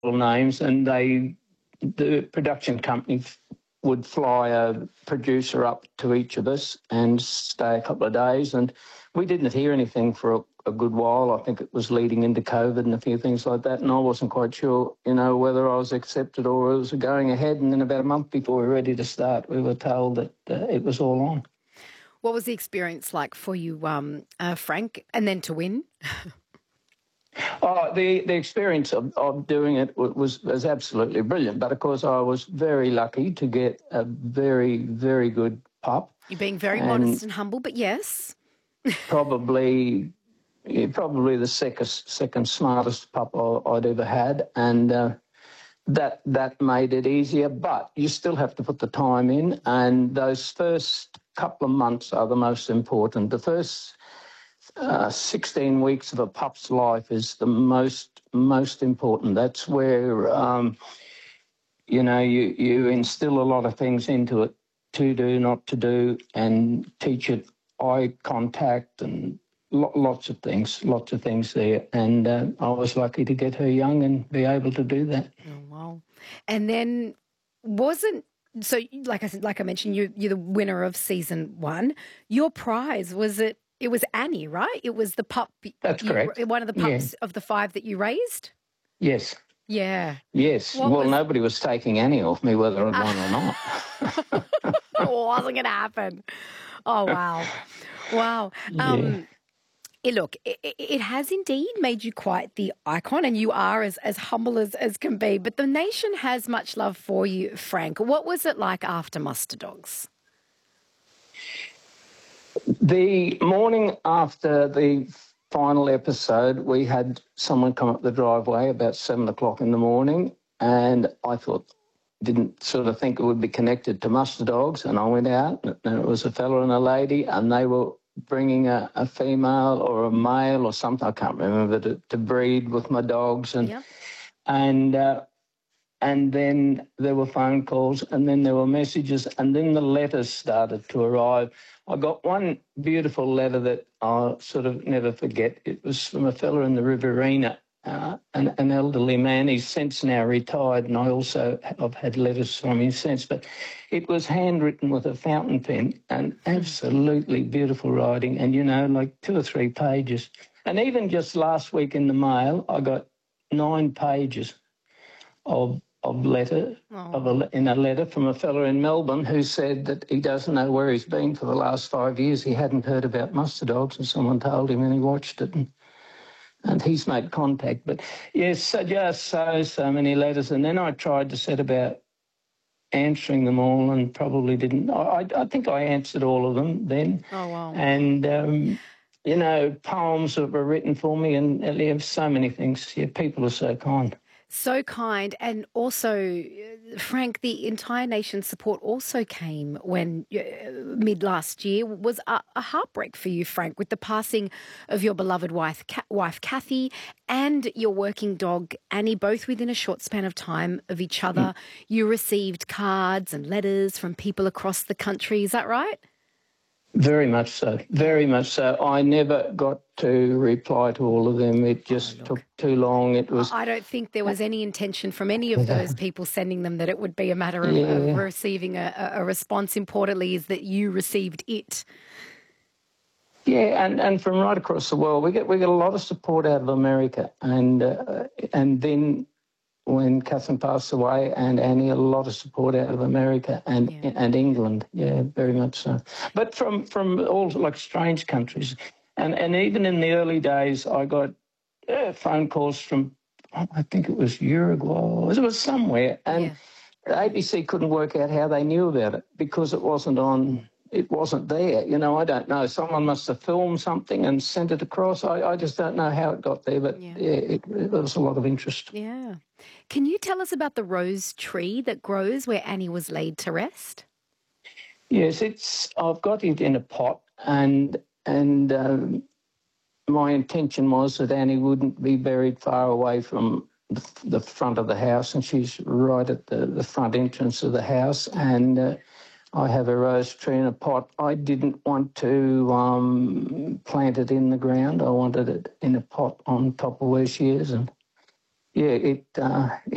names, and the production company would fly a producer up to each of us and stay a couple of days. And we didn't hear anything for a good while. I think it was leading into COVID and a few things like that. And I wasn't quite sure, whether I was accepted or it was going ahead. And then about a month before we were ready to start, we were told that it was all on. What was the experience like for you, Frank, and then to win? The experience of doing it was absolutely brilliant. But, of course, I was very lucky to get a very, very good pup. You're being very modest and humble, but yes. probably the second smartest pup I'd ever had. And that made it easier. But you still have to put the time in. And those first couple of months are the most important. The first 16 weeks of a pup's life is the most important. That's where, you instill a lot of things into it, to do, not to do, and teach it eye contact and lots of things there. And I was lucky to get her young and be able to do that. Oh, wow. And then so like I mentioned, you're the winner of season 1. Your prize it was Annie, right? It was the pup. That's correct. One of the pups of the 5 that you raised? Yes. Yeah. Yes. Nobody was taking Annie off me, whether I'd won or not. It wasn't going to happen. Oh, wow. Wow. Yeah. Look, it has indeed made you quite the icon, and you are as humble as can be. But the nation has much love for you, Frank. What was it like after Muster Dogs? The morning after the final episode, we had someone come up the driveway about 7 o'clock in the morning, and I didn't sort of think it would be connected to Muster Dogs, and I went out, and it was a fella and a lady, and they were bringing a female or a male or something, I can't remember, to breed with my dogs, and then there were phone calls, and then there were messages, and then the letters started to arrive. I got one beautiful letter that I'll sort of never forget. It was from a fella in the Riverina, an elderly man. He's since now retired, and I've had letters from him since. But it was handwritten with a fountain pen and absolutely beautiful writing, and, like 2 or 3 pages. And even just last week in the mail, I got 9 pages in a letter from a fella in Melbourne who said that he doesn't know where he's been for the last 5 years. He hadn't heard about Muster Dogs, and someone told him, and he watched it, and he's made contact. But yes, so many letters, and then I tried to set about answering them all, and probably didn't. I think I answered all of them then. Oh, wow. And poems that were written for me, and so many things. Yeah, people are so kind. So kind. And also, Frank, the entire nation's support also came when mid last year was a heartbreak for you, Frank, with the passing of your beloved wife Kathy, and your working dog Annie, both within a short span of time of each other. You received cards and letters from people across the country. Is that right? Very much so. Very much so. I never got to reply to all of them. It just took too long. I don't think there was any intention from any of those people sending them that it would be a matter of receiving a response. Importantly, is that you received it. Yeah, and from right across the world, we get a lot of support out of America, and then when Catherine passed away, and Annie, a lot of support out of America and England. Yeah, very much so. But from all like strange countries, and even in the early days, I got phone calls from, I think it was Uruguay, it was somewhere, and ABC couldn't work out how they knew about it because it wasn't on. It wasn't there. I don't know. Someone must have filmed something and sent it across. I just don't know how it got there, but there was a lot of interest. Yeah. Can you tell us about the rose tree that grows where Annie was laid to rest? Yes, I've got it in a pot, and my intention was that Annie wouldn't be buried far away from the front of the house, and she's right at the front entrance of the house, and I have a rose tree in a pot. I didn't want to plant it in the ground. I wanted it in a pot on top of where she is. And, it